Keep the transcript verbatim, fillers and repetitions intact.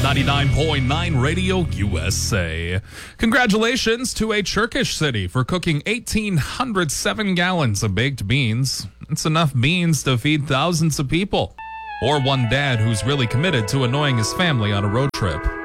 ninety-nine point nine Radio U S A. Congratulations to a Turkish city for cooking one thousand eight hundred seven gallons of baked beans. It's enough beans to feed thousands of people. Or one dad who's really committed to annoying his family on a road trip.